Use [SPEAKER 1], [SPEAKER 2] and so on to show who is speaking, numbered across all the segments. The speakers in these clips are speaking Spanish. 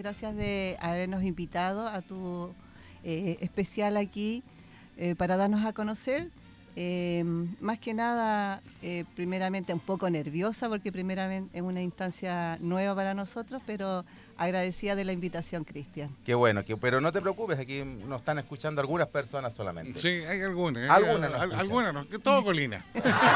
[SPEAKER 1] gracias de habernos invitado a tu especial aquí para darnos a conocer. Más que nada, primeramente un poco nerviosa porque primeramente es una instancia nueva para nosotros, pero agradecida de la invitación, Cristian.
[SPEAKER 2] Qué bueno, pero no te preocupes, aquí nos están escuchando algunas personas solamente.
[SPEAKER 3] Sí, hay algunas.
[SPEAKER 2] Algunas nos escuchan.
[SPEAKER 3] Algunas no, que todo colina.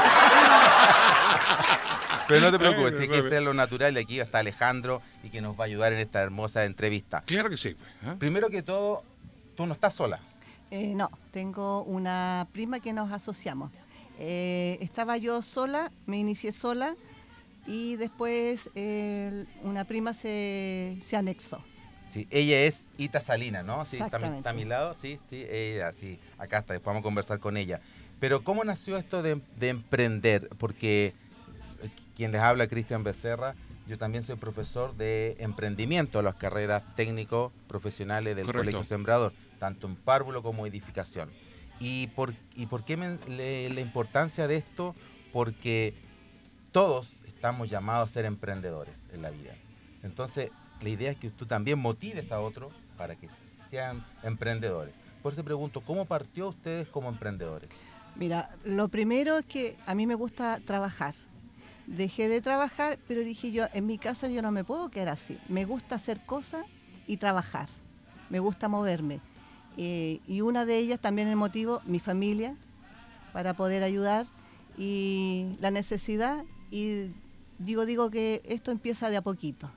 [SPEAKER 2] Pero no te preocupes, hay que ser lo natural y aquí está Alejandro y que nos va a ayudar en esta hermosa entrevista.
[SPEAKER 3] Claro que sí.
[SPEAKER 2] Primero que todo, tú no estás sola.
[SPEAKER 1] No, tengo una prima que nos asociamos. Estaba yo sola, me inicié sola y después una prima se anexó.
[SPEAKER 2] Sí, ella es Ita Salina, ¿no? Sí,
[SPEAKER 1] Exactamente.
[SPEAKER 2] está a mi lado, sí, ella, sí, acá está, después vamos a conversar con ella. Pero ¿cómo nació esto de emprender? Porque quien les habla, Cristian Becerra, yo también soy profesor de emprendimiento, las carreras técnicos profesionales del
[SPEAKER 3] Correcto.
[SPEAKER 2] Colegio Sembrador, tanto en párvulo como edificación. ¿Y por qué la importancia de esto? Porque todos estamos llamados a ser emprendedores en la vida. Entonces, la idea es que tú también motives a otros para que sean emprendedores. Por eso pregunto, ¿cómo partió ustedes como emprendedores?
[SPEAKER 1] Mira, lo primero es que a mí me gusta trabajar. Dejé de trabajar, pero dije yo, en mi casa yo no me puedo quedar así. Me gusta hacer cosas y trabajar. Me gusta moverme. Y una de ellas también el motivo, mi familia, para poder ayudar y la necesidad. Y digo que esto empieza de a poquito.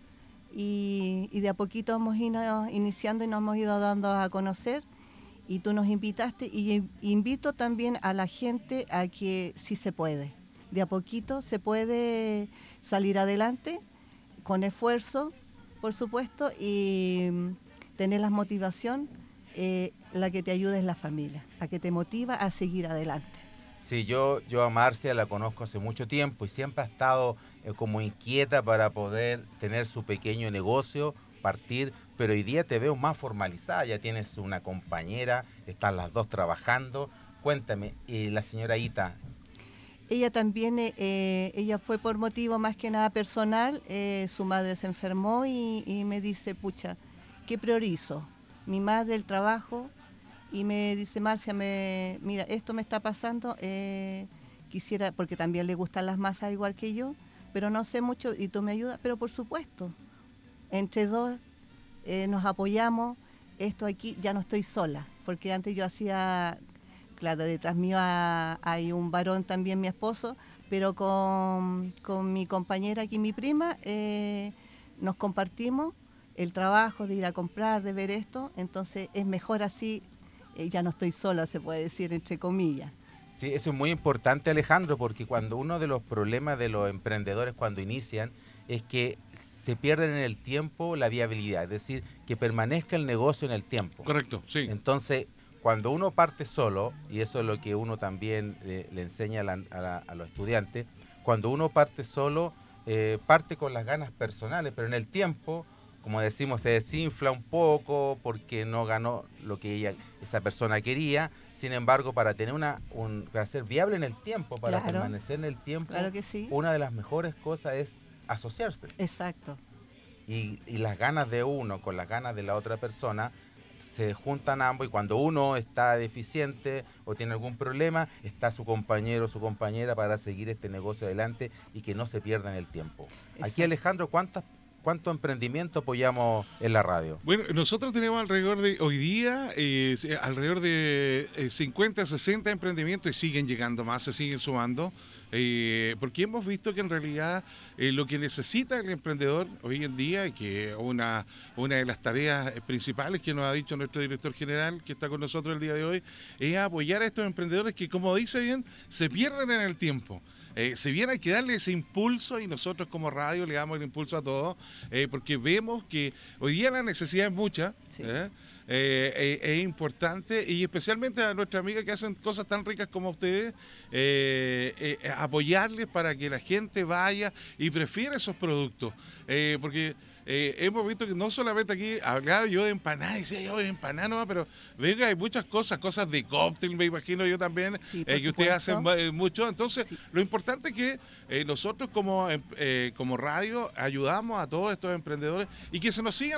[SPEAKER 1] Y de a poquito hemos ido iniciando y nos hemos ido dando a conocer. Y tú nos invitaste y invito también a la gente a que sí se puede. De a poquito se puede salir adelante con esfuerzo, por supuesto, y tener la motivación, la que te ayuda es la familia, la que te motiva a seguir adelante.
[SPEAKER 2] Sí, yo a Marcia la conozco hace mucho tiempo y siempre ha estado como inquieta para poder tener su pequeño negocio, partir, pero hoy día te veo más formalizada, ya tienes una compañera, están las dos trabajando. Cuéntame, la señora Ita.
[SPEAKER 1] Ella también, ella fue por motivo más que nada personal, su madre se enfermó y me dice, pucha, ¿qué priorizo? Mi madre, el trabajo, y me dice, Marcia, mira, esto me está pasando, quisiera, porque también le gustan las masas igual que yo, pero no sé mucho y tú me ayudas, pero por supuesto, entre dos nos apoyamos, esto aquí ya no estoy sola, porque antes yo hacía... Claro, detrás mío hay un varón también, mi esposo, pero con mi compañera aquí, mi prima, nos compartimos el trabajo de ir a comprar, de ver esto, entonces es mejor así, ya no estoy sola, se puede decir, entre comillas.
[SPEAKER 2] Sí, eso es muy importante, Alejandro, porque cuando uno de los problemas de los emprendedores cuando inician es que se pierden en el tiempo la viabilidad, es decir, que permanezca el negocio en el tiempo.
[SPEAKER 3] Correcto, sí.
[SPEAKER 2] Entonces, cuando uno parte solo, y eso es lo que uno también le enseña a los estudiantes, cuando uno parte solo, parte con las ganas personales, pero en el tiempo, como decimos, se desinfla un poco porque no ganó lo que esa persona quería. Sin embargo, para tener para ser viable en el tiempo, para
[SPEAKER 1] Claro,
[SPEAKER 2] permanecer en el tiempo,
[SPEAKER 1] claro que sí.
[SPEAKER 2] Una de las mejores cosas es asociarse.
[SPEAKER 1] Exacto.
[SPEAKER 2] Y las ganas de uno con las ganas de la otra persona se juntan ambos, y cuando uno está deficiente o tiene algún problema, está su compañero o su compañera para seguir este negocio adelante y que no se pierda en el tiempo.
[SPEAKER 1] Exacto.
[SPEAKER 2] Aquí, Alejandro, ¿cuánto emprendimiento apoyamos en la radio?
[SPEAKER 3] Bueno, nosotros tenemos alrededor de, hoy día, alrededor de 50, 60 emprendimientos y siguen llegando más, se siguen sumando. Porque hemos visto que en realidad lo que necesita el emprendedor hoy en día, y que una de las tareas principales que nos ha dicho nuestro director general que está con nosotros el día de hoy, es apoyar a estos emprendedores que, como dice bien, se pierden en el tiempo. Si bien hay que darle ese impulso, y nosotros como radio le damos el impulso a todos, porque vemos que hoy día la necesidad es mucha,
[SPEAKER 1] Sí.
[SPEAKER 3] Es importante, y especialmente a nuestras amigas que hacen cosas tan ricas como ustedes, apoyarles para que la gente vaya y prefiera esos productos, porque hemos visto que no solamente aquí hablaba yo de empanadas, decía yo de empanadas nomás, pero venga, hay muchas cosas de cóctel, me imagino yo también,
[SPEAKER 1] Sí,
[SPEAKER 3] que ustedes hacen mucho. Entonces,
[SPEAKER 1] sí.
[SPEAKER 3] lo importante es que nosotros como radio ayudamos a todos estos emprendedores y que se nos sigan